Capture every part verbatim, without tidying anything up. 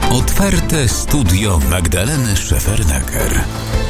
Otwarte studio Magdaleny Szefernaker.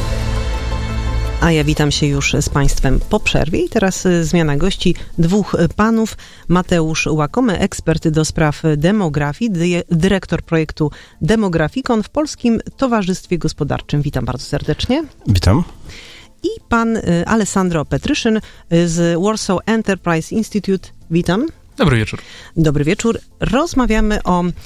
A ja witam się już z Państwem po przerwie i teraz zmiana gości dwóch panów. Mateusz Łakomy, ekspert do spraw demografii, dy- dyrektor projektu Demografikon w Polskim Towarzystwie Gospodarczym. Witam bardzo serdecznie. Witam. I pan Alessandro Petryszyn z Warsaw Enterprise Institute. Witam. Dobry wieczór. Dobry wieczór. Rozmawiamy o um,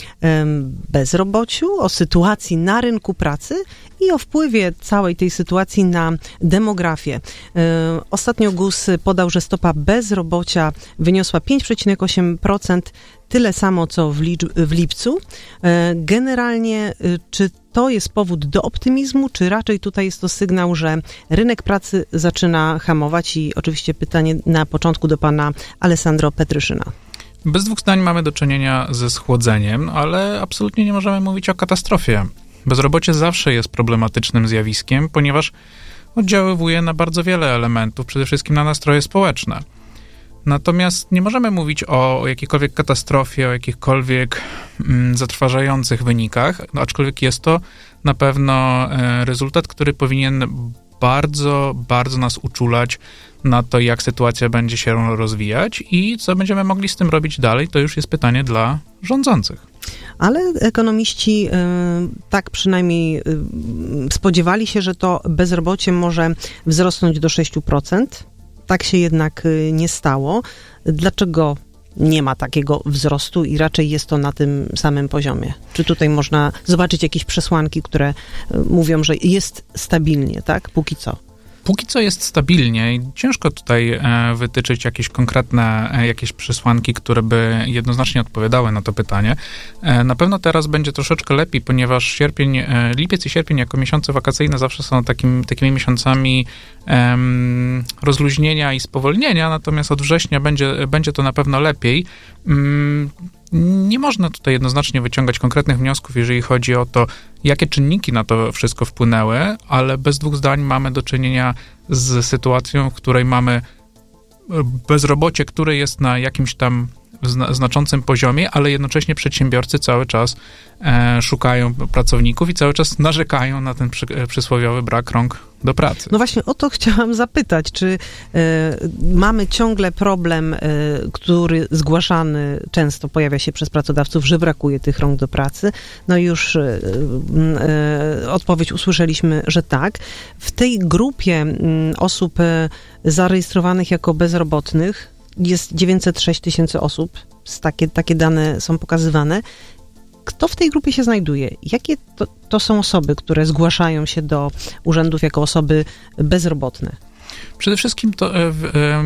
bezrobociu, o sytuacji na rynku pracy i o wpływie całej tej sytuacji na demografię. Um, ostatnio G U S podał, że stopa bezrobocia wyniosła pięć przecinek osiem procent, tyle samo co w, licz- w lipcu. Um, generalnie, um, czy to jest powód do optymizmu, czy raczej tutaj jest to sygnał, że rynek pracy zaczyna hamować? I oczywiście pytanie na początku do pana Alessandro Petryszyna. Bez dwóch zdań mamy do czynienia ze schłodzeniem, ale absolutnie nie możemy mówić o katastrofie. Bezrobocie zawsze jest problematycznym zjawiskiem, ponieważ oddziaływuje na bardzo wiele elementów, przede wszystkim na nastroje społeczne. Natomiast nie możemy mówić o jakiejkolwiek katastrofie, o jakichkolwiek mm, zatrważających wynikach, no, aczkolwiek jest to na pewno e, rezultat, który powinien bardzo, bardzo nas uczulać na to, jak sytuacja będzie się rozwijać i co będziemy mogli z tym robić dalej, to już jest pytanie dla rządzących. Ale ekonomiści y, tak przynajmniej y, spodziewali się, że to bezrobocie może wzrosnąć do sześć procent. Tak się jednak y, nie stało. Dlaczego nie ma takiego wzrostu i raczej jest to na tym samym poziomie? Czy tutaj można zobaczyć jakieś przesłanki, które y, mówią, że jest stabilnie, tak? Póki co. Póki co jest stabilnie i ciężko tutaj e, wytyczyć jakieś konkretne, e, jakieś przesłanki, które by jednoznacznie odpowiadały na to pytanie. E, na pewno teraz będzie troszeczkę lepiej, ponieważ sierpień, e, lipiec i sierpień jako miesiące wakacyjne zawsze są takim, takimi miesiącami e, rozluźnienia i spowolnienia, natomiast od września będzie, będzie to na pewno lepiej. Mm, Nie można tutaj jednoznacznie wyciągać konkretnych wniosków, jeżeli chodzi o to, jakie czynniki na to wszystko wpłynęły, ale bez dwóch zdań mamy do czynienia z sytuacją, w której mamy bezrobocie, które jest na jakimś tam zna- znaczącym poziomie, ale jednocześnie przedsiębiorcy cały czas e, szukają pracowników i cały czas narzekają na ten przy, e, przysłowiowy brak rąk do pracy. No właśnie o to chciałam zapytać, czy y, mamy ciągle problem, y, który zgłaszany często pojawia się przez pracodawców, że brakuje tych rąk do pracy. No i już y, y, odpowiedź usłyszeliśmy, że tak. W tej grupie y, osób y, zarejestrowanych jako bezrobotnych jest dziewięćset sześć tysięcy osób. Takie, takie dane są pokazywane. Kto w tej grupie się znajduje? Jakie to, to są osoby, które zgłaszają się do urzędów jako osoby bezrobotne? Przede wszystkim to w,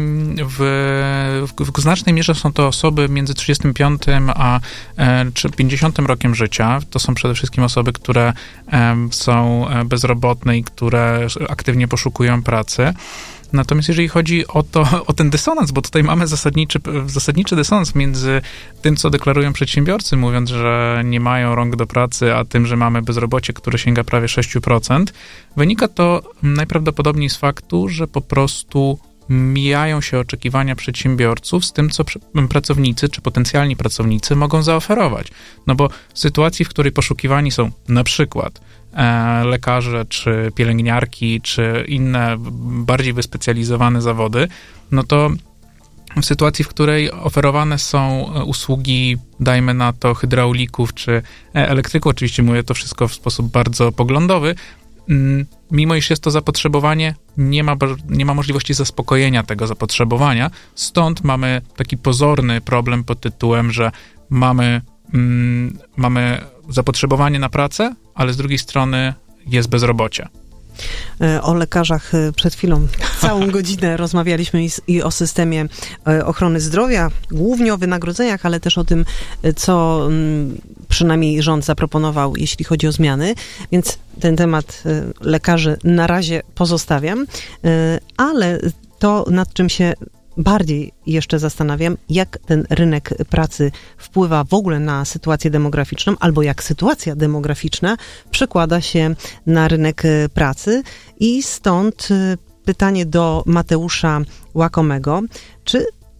w, w znacznej mierze są to osoby między trzydziestym piątym a pięćdziesiątym rokiem życia. To są przede wszystkim osoby, które są bezrobotne i które aktywnie poszukują pracy. Natomiast jeżeli chodzi o to, o ten dysonans, bo tutaj mamy zasadniczy, zasadniczy dysonans między tym, co deklarują przedsiębiorcy, mówiąc, że nie mają rąk do pracy, a tym, że mamy bezrobocie, które sięga prawie sześć procent, wynika to najprawdopodobniej z faktu, że po prostu mijają się oczekiwania przedsiębiorców z tym, co pracownicy czy potencjalni pracownicy mogą zaoferować. No bo w sytuacji, w której poszukiwani są na przykład e, lekarze, czy pielęgniarki, czy inne bardziej wyspecjalizowane zawody, no to w sytuacji, w której oferowane są usługi, dajmy na to, hydraulików, czy elektryków, oczywiście mówię to wszystko w sposób bardzo poglądowy, mimo iż jest to zapotrzebowanie, nie ma, nie ma możliwości zaspokojenia tego zapotrzebowania. Stąd mamy taki pozorny problem pod tytułem, że mamy, mm, mamy zapotrzebowanie na pracę, ale z drugiej strony jest bezrobocie. O lekarzach przed chwilą całą godzinę rozmawialiśmy i, i o systemie ochrony zdrowia, głównie o wynagrodzeniach, ale też o tym, co przynajmniej rząd zaproponował, jeśli chodzi o zmiany, więc ten temat lekarzy na razie pozostawiam, ale to, nad czym się bardziej jeszcze zastanawiam, jak ten rynek pracy wpływa w ogóle na sytuację demograficzną, albo jak sytuacja demograficzna przekłada się na rynek pracy. I stąd pytanie do Mateusza Łakomego. Czy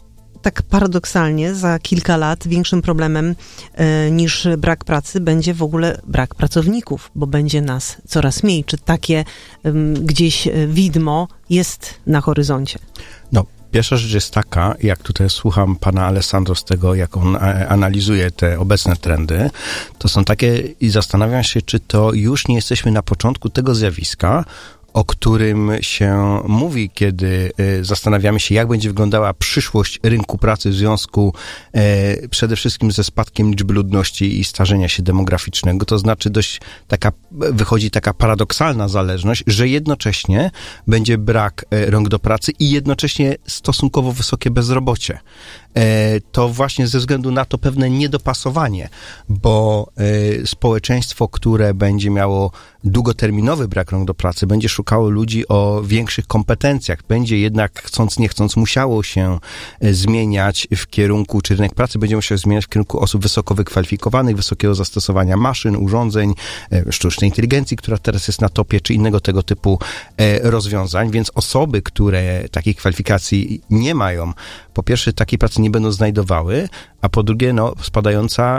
tak paradoksalnie za kilka lat większym problemem e, niż brak pracy będzie w ogóle brak pracowników, bo będzie nas coraz mniej. Czy takie e, gdzieś widmo jest na horyzoncie? No, pierwsza rzecz jest taka, jak tutaj słucham pana Alessandro z tego, jak on analizuje te obecne trendy, to są takie i zastanawiam się, czy to już nie jesteśmy na początku tego zjawiska, o którym się mówi, kiedy y, zastanawiamy się, jak będzie wyglądała przyszłość rynku pracy w związku y, przede wszystkim ze spadkiem liczby ludności i starzenia się demograficznego. To znaczy dość taka, wychodzi taka paradoksalna zależność, że jednocześnie będzie brak y, rąk do pracy i jednocześnie stosunkowo wysokie bezrobocie. Y, to właśnie ze względu na to pewne niedopasowanie, bo y, społeczeństwo, które będzie miało długoterminowy brak rąk do pracy, będzie szukało ludzi o większych kompetencjach. Będzie jednak, chcąc nie chcąc, musiało się zmieniać w kierunku, czy rynek pracy będzie musiał zmieniać w kierunku osób wysoko wykwalifikowanych, wysokiego zastosowania maszyn, urządzeń, sztucznej inteligencji, która teraz jest na topie, czy innego tego typu rozwiązań. Więc osoby, które takiej kwalifikacji nie mają, po pierwsze takiej pracy nie będą znajdowały, a po drugie, no, spadająca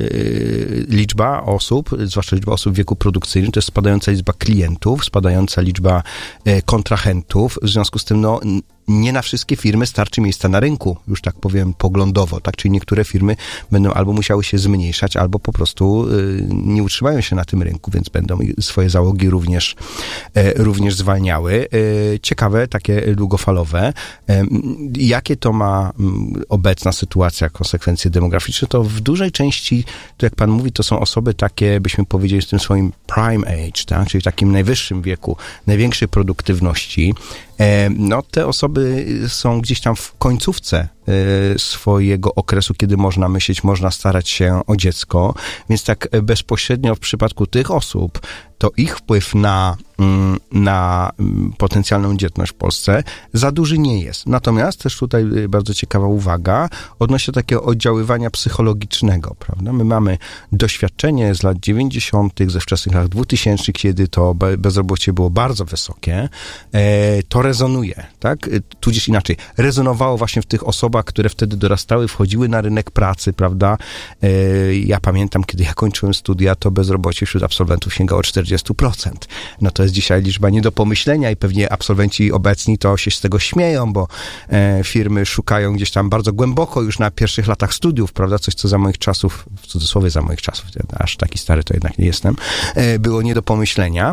y, liczba osób, zwłaszcza liczba osób w wieku produkcyjnym, to jest spadająca liczba klientów, spadająca liczba y, kontrahentów, w związku z tym, no, nie na wszystkie firmy starczy miejsca na rynku, już tak powiem poglądowo, tak? Czyli niektóre firmy będą albo musiały się zmniejszać, albo po prostu y, nie utrzymają się na tym rynku, więc będą swoje załogi również, y, również zwalniały. Y, ciekawe, takie długofalowe. Y, jakie to ma y, obecna sytuacja, konsekwencje demograficzne? To w dużej części, to jak pan mówi, to są osoby takie, byśmy powiedzieli, w tym swoim prime age, tak? Czyli w takim najwyższym wieku, największej produktywności. No, te osoby są gdzieś tam w końcówce swojego okresu, kiedy można myśleć, można starać się o dziecko, więc tak bezpośrednio w przypadku tych osób, to ich wpływ na, na potencjalną dzietność w Polsce za duży nie jest. Natomiast też tutaj bardzo ciekawa uwaga odnośnie takiego oddziaływania psychologicznego, prawda? My mamy doświadczenie z lat dziewięćdziesiątych, ze wczesnych lat dwutysięcznych, kiedy to bezrobocie było bardzo wysokie. To rezonuje, tak? Tudzież inaczej, rezonowało właśnie w tych osobach, które wtedy dorastały, wchodziły na rynek pracy, prawda? Ja pamiętam, kiedy ja kończyłem studia, to bezrobocie wśród absolwentów sięgało czterdzieści procent. No to jest dzisiaj liczba nie do pomyślenia i pewnie absolwenci obecni to się z tego śmieją, bo e, firmy szukają gdzieś tam bardzo głęboko już na pierwszych latach studiów, prawda? Coś, co za moich czasów, w cudzysłowie za moich czasów, aż taki stary to jednak nie jestem, e, było nie do pomyślenia.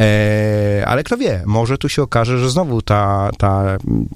E, ale kto wie, może tu się okaże, że znowu ta, ta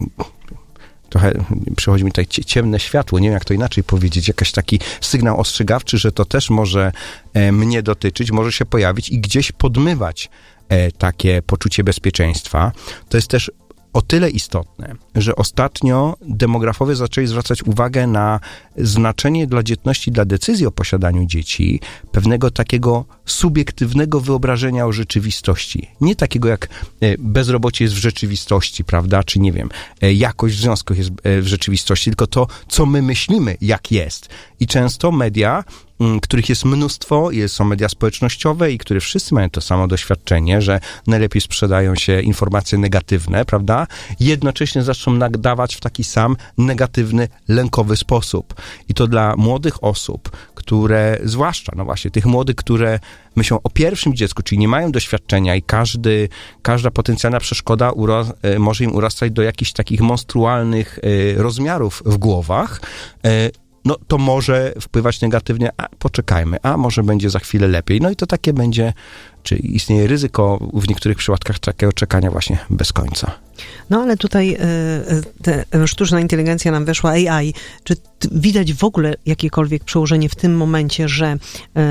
trochę przychodzi mi tutaj ciemne światło, nie wiem jak to inaczej powiedzieć, jakiś taki sygnał ostrzegawczy, że to też może e, mnie dotyczyć, może się pojawić i gdzieś podmywać e, takie poczucie bezpieczeństwa. To jest też o tyle istotne, że ostatnio demografowie zaczęli zwracać uwagę na znaczenie dla dzietności, dla decyzji o posiadaniu dzieci, pewnego takiego subiektywnego wyobrażenia o rzeczywistości. Nie takiego jak bezrobocie jest w rzeczywistości, prawda, czy nie wiem, jakość w związkach jest w rzeczywistości, tylko to, co my myślimy, jak jest. I często media, których jest mnóstwo, jest, są media społecznościowe i które wszyscy mają to samo doświadczenie, że najlepiej sprzedają się informacje negatywne, prawda? Jednocześnie zaczną nadawać w taki sam negatywny, lękowy sposób. I to dla młodych osób, które, zwłaszcza, no właśnie, tych młodych, które myślą o pierwszym dziecku, czyli nie mają doświadczenia i każdy, każda potencjalna przeszkoda uro, może im urastać do jakichś takich monstrualnych rozmiarów w głowach, no to może wpływać negatywnie, a poczekajmy, a może będzie za chwilę lepiej. No i to takie będzie, czy istnieje ryzyko w niektórych przypadkach takiego czekania właśnie bez końca. No ale tutaj y, te, sztuczna inteligencja nam weszła, A I. Czy t, widać w ogóle jakiekolwiek przełożenie w tym momencie, że y,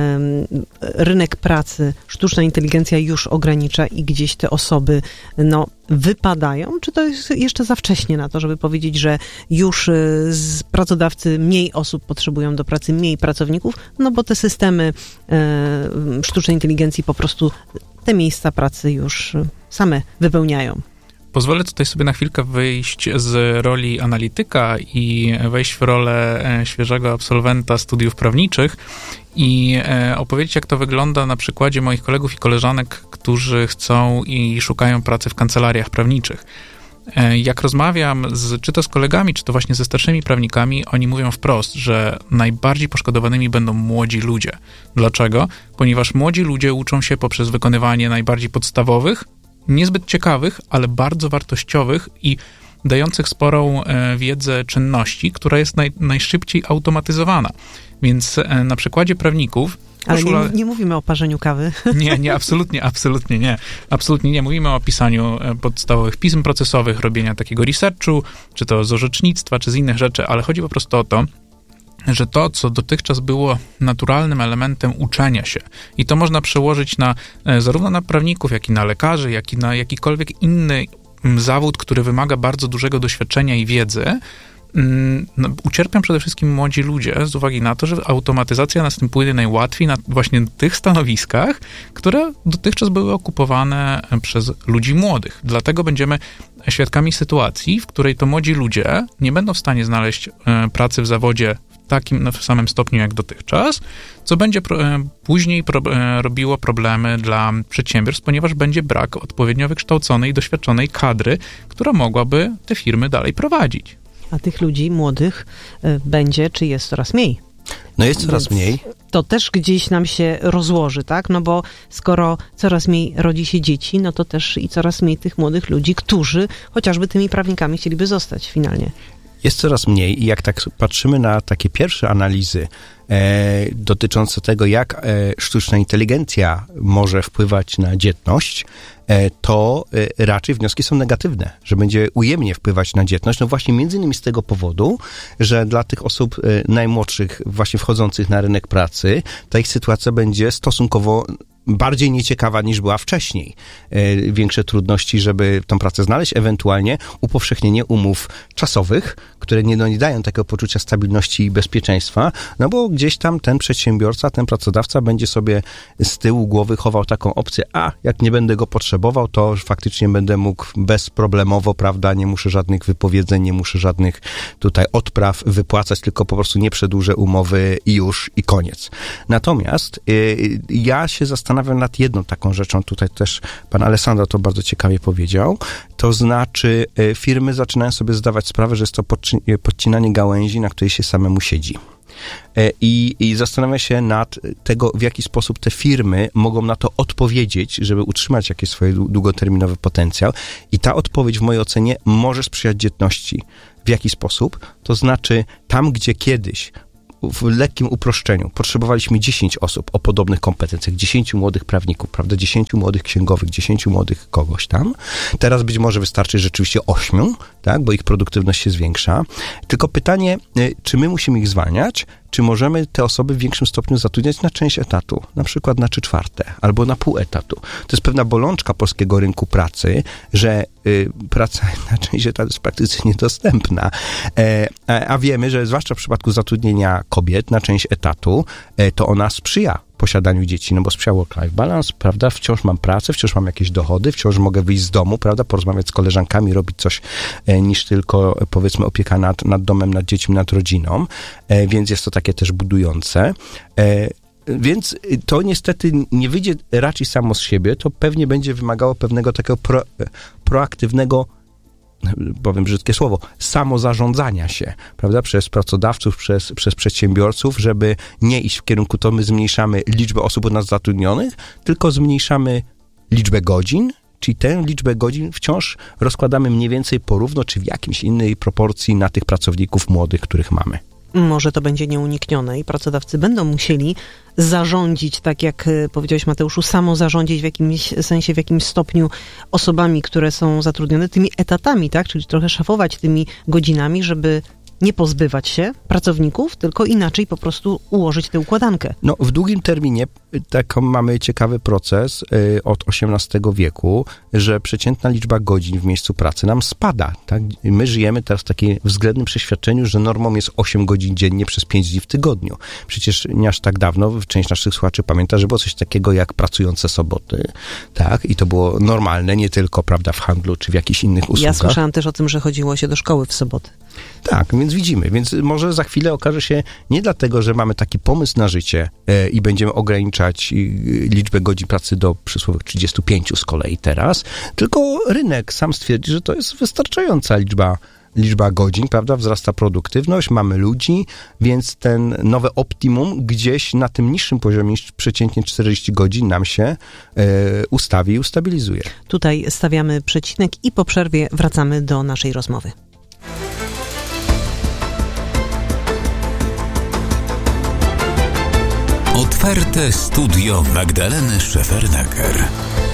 rynek pracy sztuczna inteligencja już ogranicza i gdzieś te osoby no, wypadają? Czy to jest jeszcze za wcześnie na to, żeby powiedzieć, że już y, z pracodawcy mniej osób potrzebują do pracy, mniej pracowników? No bo te systemy y, sztucznej inteligencji po prostu te miejsca pracy już same wypełniają. Pozwolę tutaj sobie na chwilkę wyjść z roli analityka i wejść w rolę świeżego absolwenta studiów prawniczych i opowiedzieć, jak to wygląda na przykładzie moich kolegów i koleżanek, którzy chcą i szukają pracy w kancelariach prawniczych. Jak rozmawiam z, czy to z kolegami, czy to właśnie ze starszymi prawnikami, oni mówią wprost, że najbardziej poszkodowanymi będą młodzi ludzie. Dlaczego? Ponieważ młodzi ludzie uczą się poprzez wykonywanie najbardziej podstawowych, niezbyt ciekawych, ale bardzo wartościowych i dających sporą e, wiedzę czynności, która jest naj, najszybciej automatyzowana. Więc e, na przykładzie prawników... Ale koszula... nie, nie mówimy o parzeniu kawy. Nie, nie, absolutnie, absolutnie nie. Absolutnie nie. Mówimy o pisaniu podstawowych pism procesowych, robienia takiego researchu, czy to z orzecznictwa, czy z innych rzeczy, ale chodzi po prostu o to, że to, co dotychczas było naturalnym elementem uczenia się i to można przełożyć na zarówno na prawników, jak i na lekarzy, jak i na jakikolwiek inny zawód, który wymaga bardzo dużego doświadczenia i wiedzy, no, ucierpią przede wszystkim młodzi ludzie z uwagi na to, że automatyzacja następuje najłatwiej na właśnie tych stanowiskach, które dotychczas były okupowane przez ludzi młodych. Dlatego będziemy świadkami sytuacji, w której to młodzi ludzie nie będą w stanie znaleźć pracy w zawodzie w takim no, w samym stopniu jak dotychczas, co będzie pro, później pro, robiło problemy dla przedsiębiorstw, ponieważ będzie brak odpowiednio wykształconej i doświadczonej kadry, która mogłaby te firmy dalej prowadzić. A tych ludzi młodych y, będzie, czy jest coraz mniej. No jest coraz mniej. To też gdzieś nam się rozłoży, tak? No bo skoro coraz mniej rodzi się dzieci, no to też i coraz mniej tych młodych ludzi, którzy chociażby tymi prawnikami chcieliby zostać finalnie. Jest coraz mniej i jak tak patrzymy na takie pierwsze analizy e, dotyczące tego, jak e, sztuczna inteligencja może wpływać na dzietność, e, to e, raczej wnioski są negatywne, że będzie ujemnie wpływać na dzietność. No właśnie między innymi z tego powodu, że dla tych osób e, najmłodszych, właśnie wchodzących na rynek pracy, ta ich sytuacja będzie stosunkowo bardziej nieciekawa niż była wcześniej. E, większe trudności, żeby tą pracę znaleźć, ewentualnie upowszechnienie umów czasowych, które nie, no, nie dają takiego poczucia stabilności i bezpieczeństwa, no bo gdzieś tam ten przedsiębiorca, ten pracodawca będzie sobie z tyłu głowy chował taką opcję, a jak nie będę go potrzebował, to faktycznie będę mógł bezproblemowo, prawda, nie muszę żadnych wypowiedzeń, nie muszę żadnych tutaj odpraw wypłacać, tylko po prostu nie przedłużę umowy i już, i koniec. Natomiast y, ja się zastanawiam nad jedną taką rzeczą, tutaj też pan Alessandro to bardzo ciekawie powiedział, to znaczy y, firmy zaczynają sobie zdawać sprawę, że jest to podci- podcinanie gałęzi, na której się samemu siedzi. I, I zastanawia się nad tego, w jaki sposób te firmy mogą na to odpowiedzieć, żeby utrzymać jakiś swój długoterminowy potencjał. I ta odpowiedź w mojej ocenie może sprzyjać dzietności. W jaki sposób? To znaczy tam, gdzie kiedyś w lekkim uproszczeniu potrzebowaliśmy dziesięć osób o podobnych kompetencjach, dziesięć młodych prawników, prawda, dziesięć młodych księgowych, dziesięć młodych kogoś tam. Teraz być może wystarczy rzeczywiście ośmiu, tak, bo ich produktywność się zwiększa. Tylko pytanie, czy my musimy ich zwalniać, czy możemy te osoby w większym stopniu zatrudniać na część etatu, na przykład na trzy czwarte, albo na pół etatu. To jest pewna bolączka polskiego rynku pracy, że y, praca na część etatu jest praktycznie niedostępna. E, a wiemy, że zwłaszcza w przypadku zatrudnienia kobiet na część etatu, e, to ona sprzyja posiadaniu dzieci, no bo sprzyja work-life balance, prawda, wciąż mam pracę, wciąż mam jakieś dochody, wciąż mogę wyjść z domu, prawda, porozmawiać z koleżankami, robić coś e, niż tylko, powiedzmy, opieka nad, nad domem, nad dziećmi, nad rodziną, e, więc jest to takie też budujące. E, Więc to niestety nie wyjdzie raczej samo z siebie, to pewnie będzie wymagało pewnego takiego pro, proaktywnego, powiem brzydkie słowo, samozarządzania się, prawda, przez pracodawców, przez, przez przedsiębiorców, żeby nie iść w kierunku to my zmniejszamy liczbę osób u nas zatrudnionych, tylko zmniejszamy liczbę godzin, czyli tę liczbę godzin wciąż rozkładamy mniej więcej porówno, czy w jakimś innej proporcji na tych pracowników młodych, których mamy. Może to będzie nieuniknione i pracodawcy będą musieli zarządzić, tak jak powiedziałeś, Mateuszu, samo zarządzić w jakimś sensie, w jakimś stopniu osobami, które są zatrudnione, tymi etatami, tak? Czyli trochę szafować tymi godzinami, żeby nie pozbywać się pracowników, tylko inaczej po prostu ułożyć tę układankę. No, w długim terminie taką mamy ciekawy proces y, od osiemnastego wieku, że przeciętna liczba godzin w miejscu pracy nam spada. Tak? My żyjemy teraz w takim względnym przeświadczeniu, że normą jest osiem godzin dziennie przez pięć dni w tygodniu. Przecież nie aż tak dawno, część naszych słuchaczy pamięta, że było coś takiego jak pracujące soboty. Tak? I to było normalne, nie tylko, prawda, w handlu czy w jakichś innych usługach. Ja słyszałam też o tym, że chodziło się do szkoły w soboty. Tak, więc widzimy. Więc może za chwilę okaże się nie dlatego, że mamy taki pomysł na życie e, i będziemy ograniczać ograniczać liczbę godzin pracy do przysłowiowych trzydziestu pięciu z kolei teraz, tylko rynek sam stwierdzi, że to jest wystarczająca liczba liczba godzin, prawda, wzrasta produktywność, mamy ludzi, więc ten nowe optimum gdzieś na tym niższym poziomie niż przeciętnie czterdzieści godzin nam się e, ustawi i ustabilizuje. Tutaj stawiamy przecinek i po przerwie wracamy do naszej rozmowy. Otwarte studio Magdaleny Szefernaker.